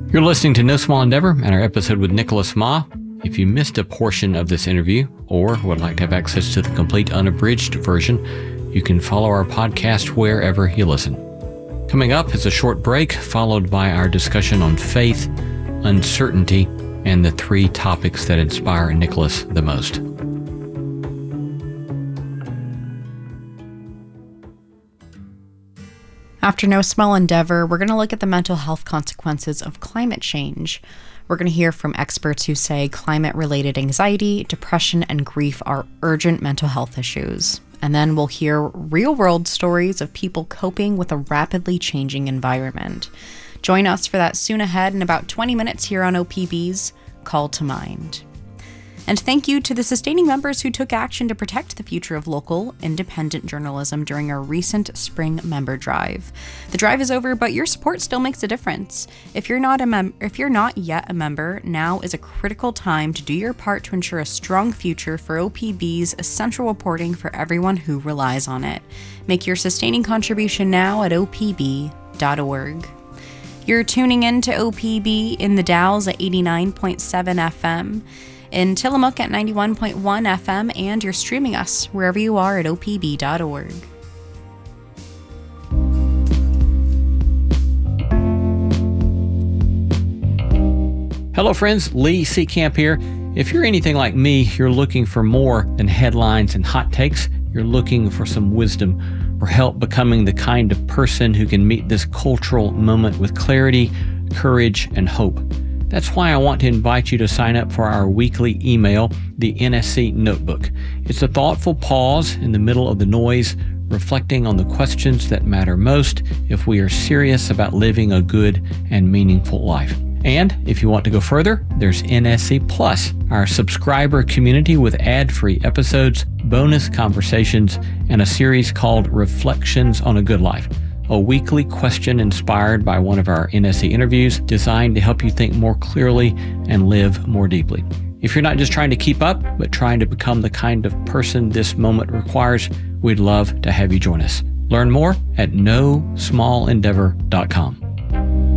You're listening to No Small Endeavor and our episode with Nicholas Ma. If you missed a portion of this interview or would like to have access to the complete unabridged version, you can follow our podcast wherever you listen. Coming up is a short break, followed by our discussion on faith, uncertainty, and the three topics that inspire Nicholas the most. After No Small Endeavor, we're going to look at the mental health consequences of climate change. We're going to hear from experts who say climate-related anxiety, depression, and grief are urgent mental health issues. And then we'll hear real-world stories of people coping with a rapidly changing environment. Join us for that soon ahead in about 20 minutes here on OPB's Call to Mind. And thank you to the sustaining members who took action to protect the future of local, independent journalism during our recent spring member drive. The drive is over, but your support still makes a difference. If you're not yet a member, now is a critical time to do your part to ensure a strong future for OPB's essential reporting for everyone who relies on it. Make your sustaining contribution now at opb.org. You're tuning in to OPB in the Dalles at 89.7 FM. In Tillamook at 91.1 FM, and you're streaming us wherever you are at opb.org. Hello friends, Lee Seecamp here. If you're anything like me, you're looking for more than headlines and hot takes. You're looking for some wisdom or help becoming the kind of person who can meet this cultural moment with clarity, courage, and hope. That's why I want to invite you to sign up for our weekly email, the NSC Notebook. It's a thoughtful pause in the middle of the noise, reflecting on the questions that matter most if we are serious about living a good and meaningful life. And if you want to go further, there's NSC Plus, our subscriber community with ad-free episodes, bonus conversations, and a series called Reflections on a Good Life, a weekly question inspired by one of our NSC interviews designed to help you think more clearly and live more deeply. If you're not just trying to keep up, but trying to become the kind of person this moment requires, we'd love to have you join us. Learn more at nosmallendeavor.com.